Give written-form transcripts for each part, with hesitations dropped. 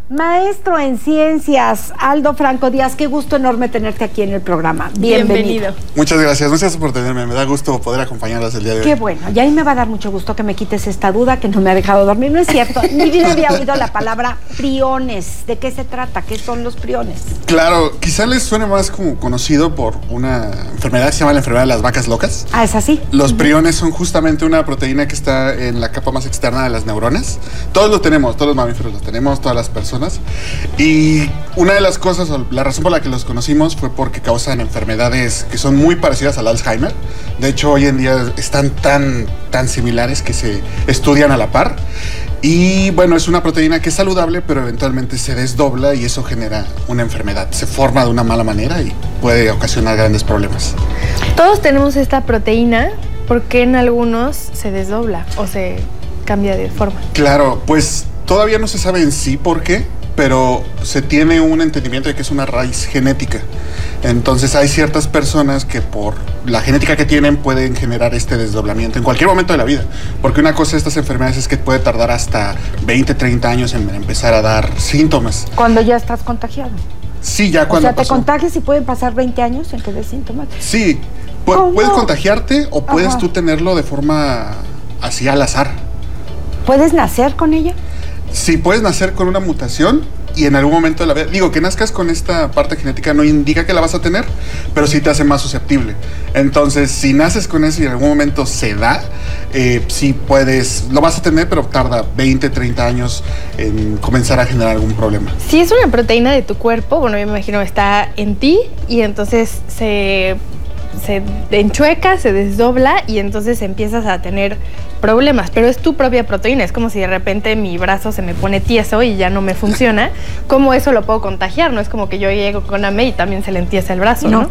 Maestro en ciencias, Aldo Franco Díaz, qué gusto enorme tenerte aquí en el programa. Bienvenido. Muchas gracias por tenerme, me da gusto poder acompañarlas el día de hoy. Qué bueno, y ahí me va a dar mucho gusto que me quites esta duda que no me ha dejado dormir, ¿no es cierto? Ni bien había oído la palabra priones. ¿De qué se trata? ¿Qué son los priones? Claro, quizá les suene más como conocido por una enfermedad que se llama la enfermedad de las vacas locas. Ah, ¿es así? Los priones son justamente una proteína que está en la capa más externa de las neuronas. Todos lo tenemos, todos los mamíferos lo tenemos, todas las personas. Y una de las cosas, o la razón por la que los conocimos fue porque causan enfermedades que son muy parecidas al Alzheimer. De hecho, hoy en día están tan similares que se estudian a la par. Y bueno, es una proteína que es saludable, pero eventualmente se desdobla y eso genera una enfermedad. Se forma de una mala manera y puede ocasionar grandes problemas. Todos tenemos esta proteína, ¿por qué en algunos se desdobla o se cambia de forma? Claro, pues todavía no se sabe en sí por qué, pero se tiene un entendimiento de que es una raíz genética. Entonces hay ciertas personas que por la genética que tienen pueden generar este desdoblamiento en cualquier momento de la vida. Porque una cosa de estas enfermedades es que puede tardar hasta 20, 30 años en empezar a dar síntomas. Cuando ya estás contagiado. Sí, ya cuando te contagias y pueden pasar 20 años en que des síntomas. Sí, puedes contagiarte o puedes tú tenerlo de forma así al azar. ¿Puedes nacer con ella? Sí, puedes nacer con una mutación y en algún momento de la vida, digo, que nazcas con esta parte genética no indica que la vas a tener, pero sí te hace más susceptible. Entonces, si naces con eso y en algún momento se da, sí puedes, lo vas a tener, pero tarda 20, 30 años en comenzar a generar algún problema. Si es una proteína de tu cuerpo, bueno, yo me imagino está en ti y entonces se enchueca, se desdobla y entonces empiezas a tener problemas, pero es tu propia proteína. Es como si de repente mi brazo se me pone tieso y ya no me funciona. ¿Cómo eso lo puedo contagiar? No es como que yo llego con AME y también se le entiesa el brazo, ¿no?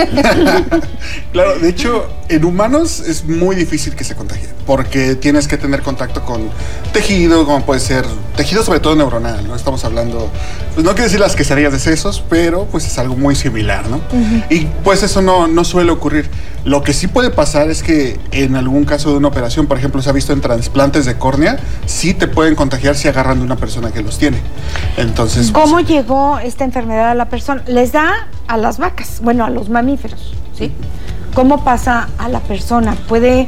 Claro, de hecho, en humanos es muy difícil que se contagie, porque tienes que tener contacto con tejido, como puede ser tejido sobre todo neuronal, ¿no? Estamos hablando, pues no quiero decir las quesadillas de sesos, pero pues es algo muy similar, ¿no? Y pues eso no suele ocurrir. Lo que sí puede pasar es que en algún caso de una operación, por ejemplo, se ha visto en trasplantes de córnea, sí te pueden contagiar si agarran de una persona que los tiene. Entonces, ¿cómo llegó esta enfermedad a la persona? Les da a las vacas, bueno, a los mamíferos, ¿sí? ¿Cómo pasa a la persona? ¿Puede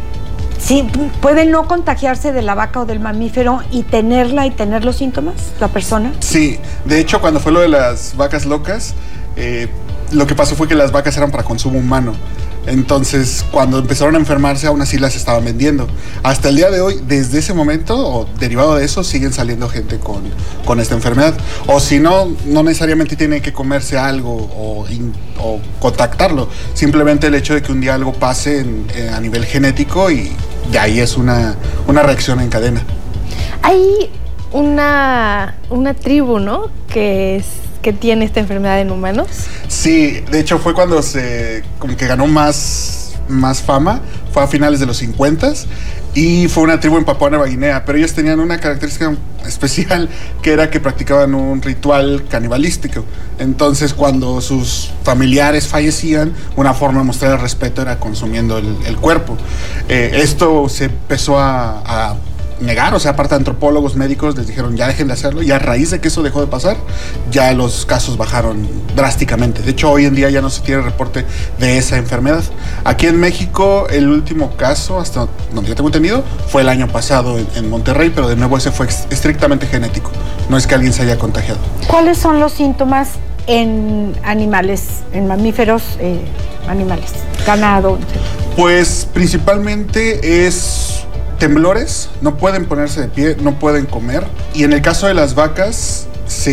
no contagiarse de la vaca o del mamífero y tener los síntomas, la persona? Sí, de hecho, cuando fue lo de las vacas locas, lo que pasó fue que las vacas eran para consumo humano. Entonces, cuando empezaron a enfermarse, aún así las estaban vendiendo. Hasta el día de hoy, desde ese momento, o derivado de eso, siguen saliendo gente con esta enfermedad. O si no necesariamente tienen que comerse algo o contactarlo. Simplemente el hecho de que un día algo pase a nivel genético y de ahí es una reacción en cadena. Hay una tribu, ¿no? Que tiene esta enfermedad en humanos. Sí, de hecho fue cuando como que ganó más fama, fue a finales de los 50s y fue una tribu en Papúa Nueva Guinea, pero ellos tenían una característica especial que era que practicaban un ritual canibalístico. Entonces cuando sus familiares fallecían, una forma de mostrar el respeto era consumiendo el cuerpo. Esto se empezó a negar, o sea, aparte de antropólogos, médicos, les dijeron ya dejen de hacerlo, y a raíz de que eso dejó de pasar, ya los casos bajaron drásticamente. De hecho, hoy en día ya no se tiene reporte de esa enfermedad. Aquí en México, el último caso, hasta donde yo tengo entendido, fue el año pasado en Monterrey, pero de nuevo ese fue estrictamente genético, no es que alguien se haya contagiado. ¿Cuáles son los síntomas en animales, en mamíferos, animales, ganado? Pues principalmente es temblores, no pueden ponerse de pie, no pueden comer. Y en el caso de las vacas,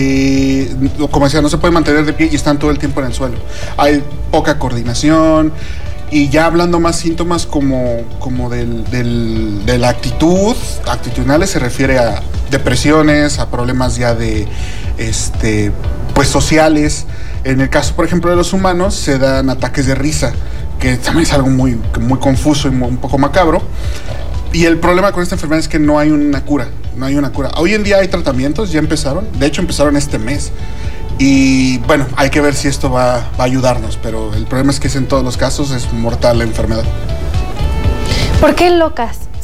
como decía, no se pueden mantener de pie y están todo el tiempo en el suelo. Hay poca coordinación. Y ya hablando más síntomas como de la actitudinales, se refiere a depresiones, a problemas ya de pues sociales. En el caso, por ejemplo, de los humanos, se dan ataques de risa, que también es algo muy confuso y un poco macabro. Y el problema con esta enfermedad es que no hay una cura. Hoy en día hay tratamientos, ya empezaron. De hecho, empezaron este mes. Y bueno, hay que ver si esto va a ayudarnos. Pero el problema es que en todos los casos es mortal la enfermedad. ¿Por qué locas?